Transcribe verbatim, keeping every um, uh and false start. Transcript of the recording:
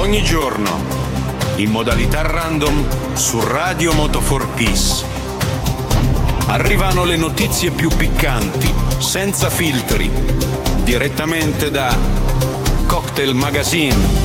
Ogni giorno, in modalità random, su Radio Moto for Peace. Arrivano le notizie più piccanti, senza filtri, direttamente da Cocktail Magazine.